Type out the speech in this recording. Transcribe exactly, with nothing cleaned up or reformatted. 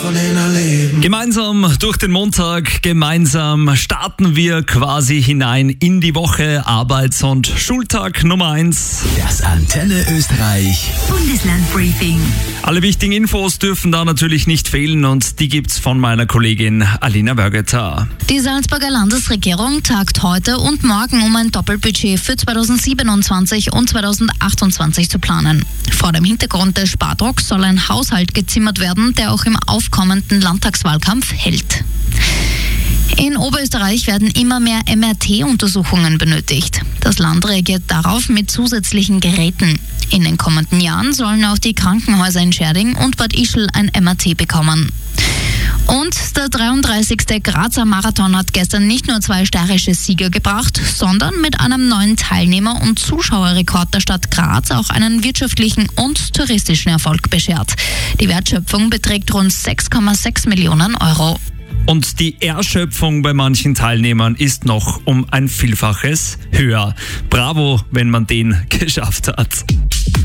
von denen erleben. Gemeinsam durch den Montag, gemeinsam starten wir quasi hinein in die Woche. Arbeits- und Schultag Nummer eins. Das Antenne Österreich Bundeslandbriefing. Alle wichtigen Infos dürfen da natürlich nicht fehlen und die gibt's von meiner Kollegin Alina Wörgeter. Die Salzburger Landesregierung tagt heute und morgen, um ein Doppelbudget für zweitausendsiebenundzwanzig und zweitausendachtundzwanzig zu planen. Vor dem Hintergrund des Spardrucks soll ein Haushalt gezimmert werden, der auch im aufkommenden Landtagswahlkampf hält. In Oberösterreich werden immer mehr M R T-Untersuchungen benötigt. Das Land reagiert darauf mit zusätzlichen Geräten. In den kommenden Jahren sollen auch die Krankenhäuser in Scherding und Bad Ischl ein M R T bekommen. Und der dreiunddreißigste Grazer Marathon hat gestern nicht nur zwei steirische Sieger gebracht, sondern mit einem neuen Teilnehmer- und Zuschauerrekord der Stadt Graz auch einen wirtschaftlichen und touristischen Erfolg beschert. Die Wertschöpfung beträgt rund sechs Komma sechs Millionen Euro. Und die Erschöpfung bei manchen Teilnehmern ist noch um ein Vielfaches höher. Bravo, wenn man den geschafft hat.